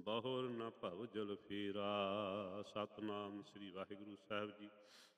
ਬਹੁਰ ਨ ਭਵ ਜਲ ਫੇਰਾ। ਸਤਿਨਾਮ ਸ੍ਰੀ ਵਾਹਿਗੁਰੂ ਸਾਹਿਬ ਜੀ।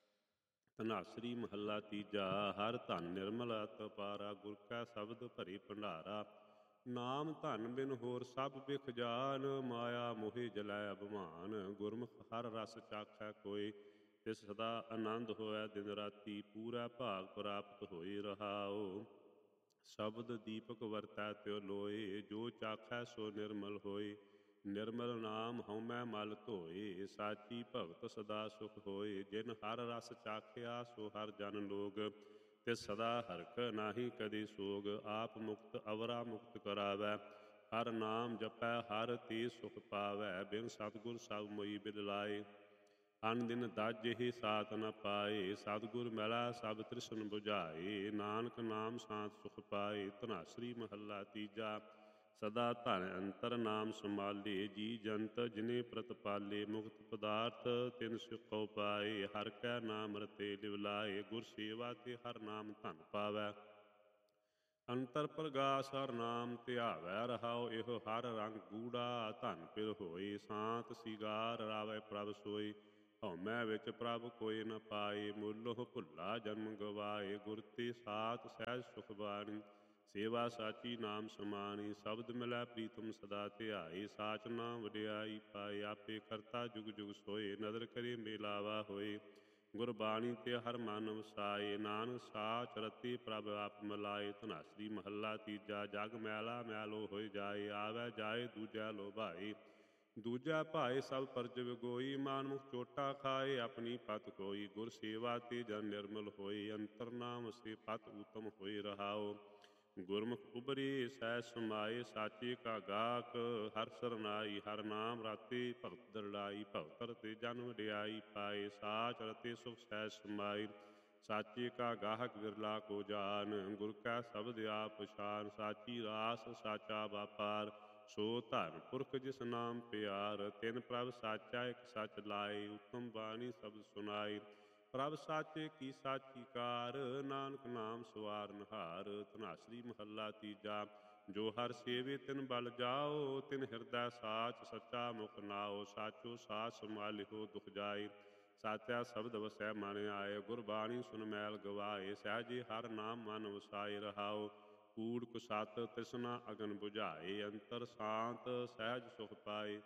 ਧਨਾਸਰੀ ਮਹੱਲਾ ਤੀਜਾ। ਹਰ ਧਨ ਨਿਰਮਲ ਅਤਿ ਅਪਾਰਾ, ਗੁਰ ਕੈ ਸ਼ਬਦ ਭਰੀ ਭੰਡਾਰਾ। ਨਾਮ ਧਨ ਬਿਨ ਹੋਰ ਸਭ ਬਿਖ ਜਾਨ, ਮਾਇਆ ਮੋਹਿ ਜਲੈ ਅਭਿਮਾਨ। ਗੁਰਮੁਖ ਹਰ ਰਸ ਚਾਖੈ ਕੋਇ, ਤਿਸ ਸਦਾ ਆਨੰਦ ਹੋਇ ਦਿਨ ਰਾਤੀ। ਪੂਰਾ ਭਾਗ ਪ੍ਰਾਪਤ ਹੋਈ ਰਹਾਉ, ਸ਼ਬਦ ਦੀਪਕ ਵਰਤੈ ਤਿਉ ਲੋਏ। ਜੋ ਚਾਖੈ ਸੋ ਨਿਰਮਲ ਹੋਏ, ਨਿਰਮਲ ਨਾਮ ਹਉਮੈ ਮਲ ਧੋਏ। ਸਾਚੀ ਭਗਤ ਸਦਾ ਸੁਖ ਹੋਏ, ਜਿਨ ਹਰ ਰਸ ਚਾਖਿਆ ਸੋ ਹਰ ਜਨ ਲੋਗ। ਤਿਸ ਸਦਾ ਹਰਖ ਨਾਹੀ ਕਦੇ ਸੋਗ, ਆਪ ਮੁਕਤ ਅਵਰਾ ਮੁਕਤ ਕਰਾਵੈ। ਹਰ ਨਾਮ ਜਪੈ ਹਰ ਤੇ ਸੁਖ ਪਾਵੈ, ਬਿਨ ਸਤਿਗੁਰ ਸਭ ਮੋਈ ਬਿਦ ਲਾਏ। ਅਨ ਦਿਨ ਦਾਜਹਿ ਸਾਥ ਨ ਪਾਏ, ਸਤਿਗੁਰ ਮਿਲੈ ਸਭ ਤ੍ਰਿਸ਼ਨ ਬੁਝਾਏ। ਨਾਨਕ ਨਾਮ ਸਾਥ ਸੁਖ ਪਾਏ। ਧਨਾਸਰੀ ਮਹੱਲਾ ਤੀਜਾ। ਸਦਾ ਧਨ ਅੰਤਰ ਨਾਮ ਸੰਭਾਲੇ, ਜੀ ਜੰਤ ਜਿਨੇ ਪ੍ਰਤਪਾਲੇ। ਮੁਕਤ ਪਦਾਰਥ ਤਿਨ ਸਿਖੋ ਪਾਏ, ਹਰ ਕੈ ਨਾਮ ਰਤੇ ਲਿਵ ਲਾਏ। ਗੁਰ ਸੇਵਾ ਤੇ ਹਰ ਨਾਮ ਧਨ ਪਾਵੈ, ਅੰਤਰ ਪ੍ਰਗਾਸ ਹਰ ਨਾਮ ਧਿਆਵੈ। ਰਹਾਉ ਇਹੋ ਹਰ ਰੰਗ ਗੂੜਾ, ਧਨ ਪਿਰ ਹੋਏ। ਸਾਤ ਸਿਗਾਰ ਰਾਵੈ ਪ੍ਰਭ ਸੋਈ, ਹਉਮੈ ਵਿੱਚ ਪ੍ਰਭ ਕੋਇ ਨ ਪਾਏ। ਮੁੱਲਹੁ ਭੁੱਲਾ ਜਨਮ ਗਵਾਏ, ਗੁਰ ਤੇ ਸਾਥ ਸਹਿਜ ਸੁਖ ਬਾਣੀ। ਸੇਵਾ ਸਾਚੀ ਨਾਮ ਸਮਾਣੀ, ਸ਼ਬਦ ਮਿਲੈ ਪ੍ਰੀਤਮ ਸਦਾ ਧਿਆਏ। ਸਾਚ ਨਾਮ ਵਡਿਆਈ ਪਾਏ, ਆਪੇ ਕਰਤਾ ਜੁਗ ਜੁਗ ਸੋਏ। ਨਦਰ ਕਰੇ ਮੇਲਾਵਾ ਹੋਏ, ਗੁਰਬਾਣੀ ਤੇ ਹਰ ਮਨ ਵਸਾਏ। ਨਾਨਕ ਸਾਚ ਰਤੀ ਪ੍ਰਭ ਆਪ ਮਿਲਾਏ। ਧਨਾਸਰੀ ਮਹੱਲਾ ਤੀਜਾ। ਜਗ ਮੈਲਾ ਮੈਲੋ ਹੋਇ ਜਾਏ, ਆਵੈ ਜਾਏ ਦੂਜਾ ਲੋ ਭਾਏ। ਦੂਜਾ ਭਾਏ ਸਭ ਪਰਜਿਵ ਗੋਈ, ਮਾਨਮੁਖ ਚੋਟਾ ਖਾਏ ਆਪਣੀ ਪਤ ਕੋਈ। ਗੁਰ ਸੇਵਾ ਤੇ ਜਨ ਨਿਰਮਲ ਹੋਏ, ਅੰਤਰ ਨਾਮ ਸੇ ਪਤ ਊਤਮ ਹੋਏ। ਰਹਾਉ ਗੁਰਮੁਖ ਉਬਰੇ ਸਹਿ ਸਮਾਏ, ਸਾਚੇ ਕਾ ਗਾਕ ਹਰ ਸਰਨਾਈ। ਹਰ ਨਾਮ ਰਾਤੇ ਭਗਤ ਦਰੜਾਈ, ਭਗਤ ਰਤੇ ਜਨ ਵਡਿਆਈ ਪਾਏ। ਸਾਚ ਰਤੇ ਸੁਖ ਸਹਿਜ ਸਮਾਈ, ਸਾਚੇ ਕਾ ਗਾਹਕ ਵਿਰਲਾ ਕੋ ਜਾਨ। ਗੁਰ ਕੈ ਸ਼ਬਦ ਆਪ ਪਛਾਨ, ਸਾਚੀ ਰਾਸ ਸਾਚਾ ਵਾਪਾਰ। ਸੋ ਧਨ ਪੁਰਖ ਜਿਸ ਨਾਮ ਪਿਆਰ, ਤਿਨ ਪ੍ਰਭ ਸਾਚਾ ਇਕ ਸਚ ਲਾਏ। ਉਤਮ ਬਾਣੀ ਸ਼ਬਦ ਸੁਨਾਏ, ਪ੍ਰਭ ਸਾਚੇ ਕੀ ਸਾਚੀ ਕਾਰ। ਨਾਨਕ ਨਾਮ ਸਵਾਰਨ ਹਾਰ। ਧਨਾਸਰੀ ਮਹੱਲਾ ਤੀਜਾ। ਜੋ ਹਰ ਸੇਵੇ ਤਿਨ ਬਲ ਜਾਓ, ਤਿਨ ਹਿਰਦੈ ਸਾਚ ਸੱਚਾ ਮੁਖ ਨਾਓ। ਸਾਚੋ ਸਾਚ ਸੰਭਾਲਿਓ ਦੁਖ ਜਾਏ, ਸਾਚਾ ਸ਼ਬਦ ਵਸੈ ਮਨ ਆਏ। ਗੁਰਬਾਣੀ ਸੁਨ ਮੈਲ ਗਵਾਏ, ਸਹਿਜੇ ਹਰ ਨਾਮ ਮਨ ਵਸਾਏ। ਰਹਾਉ ਕੂੜ ਕੁਸਤ ਤ੍ਰਿਸ਼ਨਾ ਅਗਨ ਬੁਝਾਏ, ਅੰਤਰ ਸ਼ਾਂਤ ਸਹਿਜ ਸੁਖ ਪਾਏ।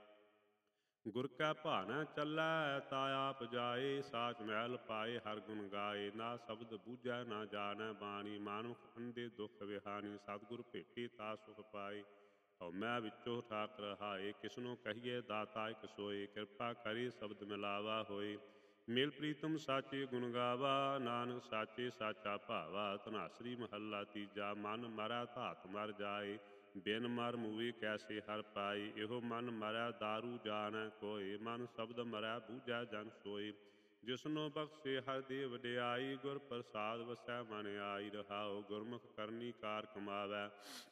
ਗੁਰ ਕੈ ਭਾਣੈ ਚੱਲੈ ਤਾ ਆਪ ਜਾਏ, ਸਾਚ ਮੈਲ ਪਾਏ ਹਰ ਗੁਣ ਗਾਏ। ਨਾ ਸ਼ਬਦ ਬੂਝੈ ਨਾ ਜਾਣੈ ਬਾਣੀ, ਮਾਨੁਖ ਅੰਧੇ ਦੁਖ ਵਿਹਾਨੀ। ਸਤਿਗੁਰ ਭੇਟੇ ਤਾ ਸੁਖ ਪਾਏ, ਹਉਮੈ ਵਿੱਚੋਂ ਠਾਕ ਰਹਾਏ। ਕਿਸਨੋ ਕਹੀਏ ਦਾਤਾ ਇਕ ਸੋਏ, ਕਿਰਪਾ ਕਰੇ ਸ਼ਬਦ ਮਿਲਾਵਾ ਹੋਏ। ਮੇਲ ਪ੍ਰੀਤਮ ਸਾਚੇ ਗੁਣ ਗਾਵਾ, ਨਾਨਕ ਸਾਚੇ ਸਾਚਾ ਭਾਵਾ। ਧਨਾਸਰੀ ਮਹੱਲਾ ਤੀਜਾ। ਮਨ ਮਰੈ ਧਾਤ ਮਰ ਜਾਏ, ਬਿਨ ਮਰ ਮੂਏ ਕੈਸੇ ਹਰ ਪਾਏ। ਇਹੋ ਮਨ ਮਰੈ ਦਾਰੂ ਜਾਣੈ ਕੋਇ, ਮਨ ਸ਼ਬਦ ਮਰੈ ਬੂਝੈ ਜਨ ਸੋਈ। ਜਿਸਨੋ ਬਖਸ਼ੇ ਹਰ ਦੇ ਵਡਿਆਈ, ਗੁਰ ਪ੍ਰਸਾਦ ਵਸੈ ਮਨ ਆਈ। ਰਹਾਉ ਗੁਰਮੁਖ ਕਰਨੀ ਕਾਰ ਕਮਾਵੈ,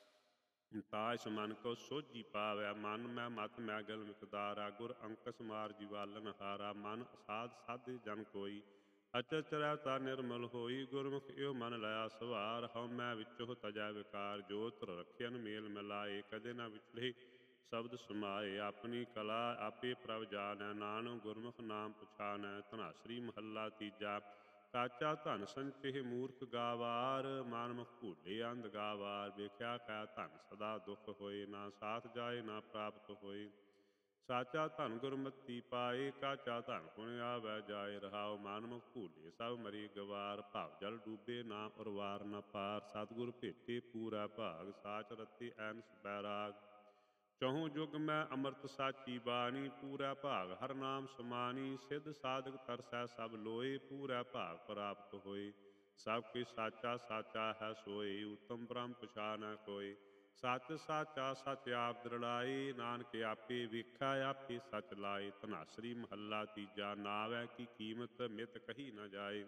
ਤਾਇਸ ਮਨ ਕੋ ਸੋਝੀ ਪਾਵੈ। ਮਨ ਮੈਂ ਮਤ ਮੈਗਲ ਮਿਕਦਾਰਾ, ਗੁਰ ਅੰਕਸ ਮਾਰ ਜੀਵਾਲਨ ਹਾਰਾ। ਮਨ ਅਸਾਧ ਸਾਧੇ ਜਨ ਕੋਈ, ਅਚਰਜ ਰਹਿਤਾ ਨਿਰਮਲ ਹੋਈ। ਗੁਰਮੁਖ ਇਉ ਮਨ ਲਿਆ ਸਵਾਰ, ਹਉਮੈ ਵਿੱਚੋਂ ਤਜੈ ਵਿਕਾਰ। ਜੋ ਧੁਰ ਰਖਿਅਨ ਮੇਲ ਮਿਲਾਏ, ਕਦੇ ਨਾ ਵਿਛੜੇ ਸ਼ਬਦ ਸਮਾਏ। ਆਪਣੀ ਕਲਾ ਆਪੇ ਪ੍ਰਭ ਜਾਣੈ, ਨਾਨਕ ਗੁਰਮੁਖ ਨਾਮ ਪਛਾਣੈ। ਧਨਾਸਰੀ ਮਹੱਲਾ ਤੀਜਾ। ਕਾਚਾ ਧਨ ਸੰਚਿਹ ਮੂਰਖ ਗਾਵਾਰ, ਮਾਨਮੁਖ ਭੂਲੇ ਅੰਧ ਗਾਵਾਰ। ਵੇਖਿਆ ਕੈ ਧਨ ਸਦਾ ਦੁਖ ਹੋਏ, ਨਾ ਸਾਥ ਜਾਏ ਨਾ ਪ੍ਰਾਪਤ ਹੋਏ। ਸਾਚਾ ਧਨ ਗੁਰਮਤੀ ਪਾਏ, ਕਾਚਾ ਧਨ ਪੁਨ ਆਵੈ ਜਾਏ। ਰਹਾਉ ਮਾਨਮੁਖ ਭੂਲੇ ਸਭ ਮਰੀ ਗਵਾਰ, ਭਵ ਜਲ ਡੂਬੇ ਨਾ ਉਰਵਾਰ ਨ ਪਾਰ। ਸਤਿਗੁਰ ਭੇਟੇ ਪੂਰਾ ਭਾਗ, ਸਾਚ ਰਤੇ ਐਨਸ ਬੈਰਾਗ। ਚਹੁ ਜੁਗ ਮੈਂ ਅੰਮ੍ਰਿਤ ਸਾਚੀ ਬਾਣੀ, ਪੂਰਾ ਭਾਗ ਹਰ ਨਾਮ ਸਮਾਣੀ। ਸਿੱਧ ਸਾਧਕ ਤਰਸੈ ਸਭ ਲੋਏ, ਪੂਰਾ ਭਾਗ ਪ੍ਰਾਪਤ ਹੋਏ। ਸਭ ਕੁਛ ਸਾਚਾ ਸਾਚਾ ਹੈ ਸੋਏ, ਉਤਮ ਬ੍ਰਹਮ ਪਛਾਨੈ ਕੋਇ। ਸੱਚ ਸਾਚਾ ਸੱਚ ਆਪ ਦ੍ਰਿੜਾਏ, ਨਾਨਕ ਆਪੇ ਵੇਖਿਆ ਆਪੇ ਸਚ ਲਾਏ। ਧਨਾਸਰੀ ਮਹੱਲਾ ਤੀਜਾ। ਨਾਵੈ ਕੀ ਕੀਮਤ ਮਿਤ ਕਹੀ ਨ ਜਾਏ,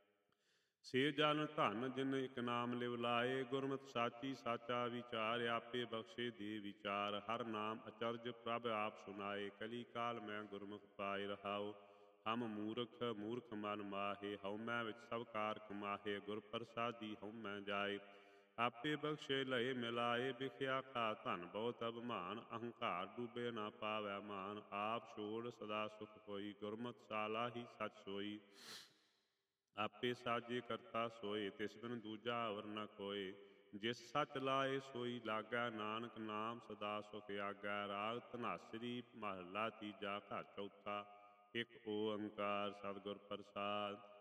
ਸੇ ਜਨ ਧਨ ਜਿਨ ਇਕ ਨਾਮ ਲਿਵ ਲਾਏ। ਗੁਰਮਤਿ ਸਾਚੀ ਸਾਚਾ ਵਿਚਾਰ, ਆਪੇ ਬਖਸ਼ੇ ਦੇ ਵਿਚਾਰ। ਹਰ ਨਾਮ ਅਚਰਜ ਪ੍ਰਭ ਆਪ ਸੁਨਾਏ, ਕਲੀ ਕਾਲ ਮੈਂ ਗੁਰਮੁਖ ਪਾਏ। ਰਹਾਉ ਹਮ ਮੂਰਖ ਮੂਰਖ ਮਨ ਮਾਹੇ, ਹਉਮੈ ਵਿੱਚ ਸਭ ਕਾਰ ਕਮਾਹੇ। ਗੁਰ ਪ੍ਰਸਾਦੀ ਹਉਮੈ ਜਾਏ, ਆਪੇ ਬਖਸ਼ੇ ਲਏ ਮਿਲਾਏ ਵਿਖਿਆ ਖਾ ਧਨ ਬਹੁਤ ਅਭਿਮਾਨ ਅਹੰਕਾਰ ਡੂਬੇ ਨਾ ਪਾਵੈ ਮਾਨ ਆਪ ਛੋੜ ਸਦਾ ਸੁਖ ਹੋਈ ਗੁਰਮਤਿ ਸਾਲਾ ਹੀ ਸੱਚ ਸੋਈ ਆਪੇ ਸਾਜੇ ਕਰਤਾ ਸੋਏ ਤਿਸ ਬਿਨ ਦੂਜਾ ਅਵਰ ਨ ਕੋਇ ਜਿਸ ਸੱਚ ਲਾਏ ਸੋਈ ਲਾਗੈ ਨਾਨਕ ਨਾਮ ਸਦਾ ਸੁਖ ਆਗੈ ਰਾਗ ਧਨਾਸਰੀ ਮਹੱਲਾ ਤੀਜਾ ਘਰ ਚੌਥਾ ਇਕ ਓੰਕਾਰ ਸਤਿਗੁਰ ਪ੍ਰਸਾਦ